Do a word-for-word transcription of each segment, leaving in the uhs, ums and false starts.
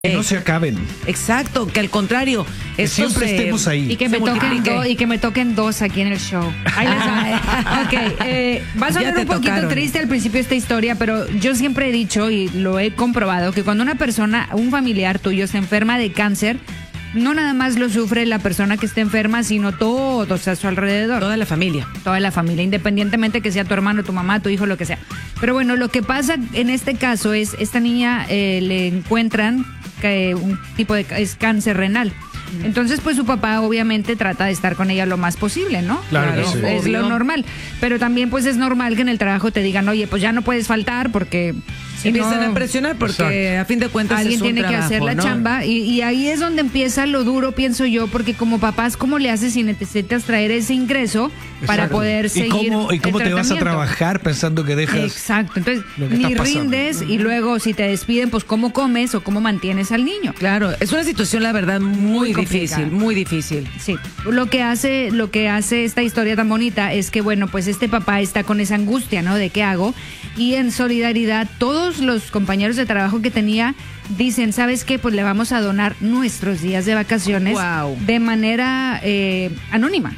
Que no se acaben. Exacto, que al contrario, que siempre se, estemos ahí. Y que, me toquen do, y que me toquen dos aquí en el show. Ahí les va. Ok, eh, va a sonar un poquito tocaron. triste al principio esta historia, pero yo siempre he dicho y lo he comprobado que cuando una persona, un familiar tuyo se enferma de cáncer, no nada más lo sufre la persona que está enferma, sino todos a su alrededor. Toda la familia. Toda la familia, independientemente que sea tu hermano, tu mamá, tu hijo, lo que sea. Pero bueno, lo que pasa en este caso es, esta niña eh, le encuentran que un tipo de es cáncer renal. Entonces, pues su papá obviamente trata de estar con ella lo más posible, ¿no? Claro, claro que sí. Es lo normal. Pero también pues es normal que en el trabajo te digan, oye, pues ya no puedes faltar porque... Si empiezan no, a presionar porque Exacto. a fin de cuentas alguien es un tiene trabajo, que hacer la ¿no? chamba y, y ahí es donde empieza lo duro, pienso yo, porque como papás, ¿cómo le haces si necesitas traer ese ingreso Exacto. para poder seguir ¿Y cómo, y cómo te vas a trabajar pensando que dejas Exacto, entonces ni rindes y luego si te despiden, pues cómo comes o cómo mantienes al niño. Claro, es una situación la verdad muy, muy difícil, muy difícil. Sí, lo que hace, lo que hace esta historia tan bonita es que bueno, pues este papá está con esa angustia, ¿no? De qué hago y en solidaridad todos los compañeros de trabajo que tenía dicen, ¿sabes qué? Pues le vamos a donar nuestros días de vacaciones wow. de manera eh, anónima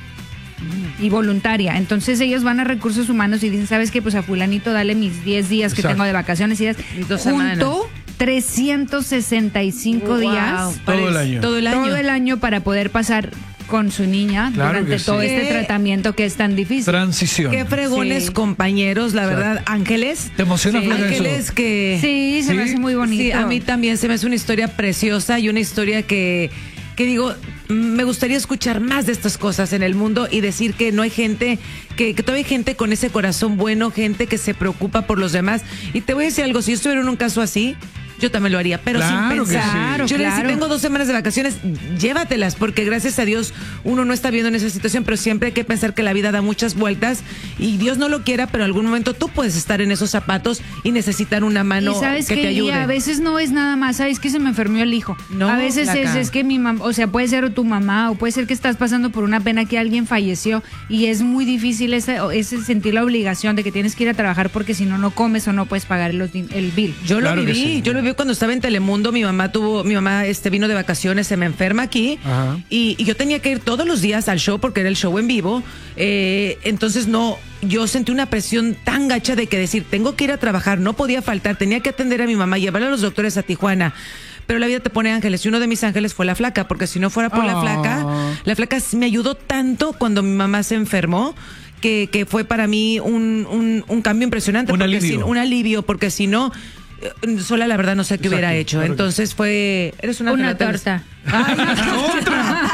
y voluntaria. Entonces ellos van a recursos humanos y dicen, ¿sabes qué? Pues a fulanito dale mis diez días que Exacto. tengo de vacaciones y días. Junto trescientos sesenta y cinco wow. días. Todo el año. Todo el año. Todo el año para poder pasar con su niña claro durante todo sí. este tratamiento que es tan difícil. Transición. Qué fregones sí. compañeros, la verdad, Exacto. Ángeles. ¿Te emociona sí. Ángeles eso? que... Sí, se ¿Sí? me hace muy bonito. Sí, a mí también se me hace una historia preciosa y una historia que... que digo, me gustaría escuchar más de estas cosas en el mundo y decir que no hay gente, que, que todavía hay gente con ese corazón bueno, gente que se preocupa por los demás. Y te voy a decir algo, si yo estuviera en un caso así, yo también lo haría, pero claro sin pensar. Sí. Yo le claro. decía, tengo dos semanas de vacaciones, llévatelas, porque gracias a Dios uno no está viendo en esa situación, pero siempre hay que pensar que la vida da muchas vueltas y Dios no lo quiera, pero en algún momento tú puedes estar en esos zapatos y necesitar una mano y sabes que, que te ayude. Y a veces no es nada más, sabes que se me enfermó el hijo. No, a veces es, es que mi mamá, o sea, puede ser tu mamá o puede ser que estás pasando por una pena que alguien falleció y es muy difícil ese, ese sentir la obligación de que tienes que ir a trabajar porque si no, no comes o no puedes pagar el, el bill. Yo claro lo viví, sí. yo lo viví cuando estaba en Telemundo. Mi mamá tuvo, mi mamá este vino de vacaciones, se me enferma aquí y, y yo tenía que ir todos los días al show porque era el show en vivo. Eh, entonces no, yo sentí una presión tan gacha de que decir, tengo que ir a trabajar, no podía faltar, tenía que atender a mi mamá, llevarla a los doctores a Tijuana. Pero la vida te pone ángeles y uno de mis ángeles fue la flaca, porque si no fuera por oh. la flaca, la flaca me ayudó tanto cuando mi mamá se enfermó. Que, que fue para mí un, un, un cambio impresionante. Un porque alivio. Si, un alivio, porque si no, sola la verdad no sé qué Exacto, hubiera hecho. Claro Entonces fue... Eres una, una torta. Ay, otra,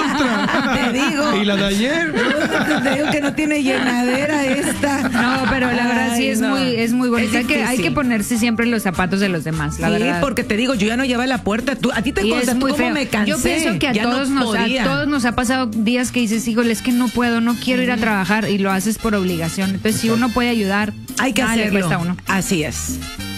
otra. Te digo. ¿Y la de ayer? Te digo que no tiene llenadera esta. No, pero la verdad Ay, sí es no. muy es muy bonita. Es que hay que ponerse siempre en los zapatos de los demás, la sí, verdad. porque te digo, yo ya no llevaba la puerta. Tú, a ti te consta, tú cómo me cansé. Yo pienso que a todos, no nos, a todos nos ha pasado días que dices, híjole, es que no puedo, no quiero ir a trabajar y lo haces por obligación. Entonces, Exacto. si uno puede ayudar, hay que hacerlo. Le cuesta a uno. Así es.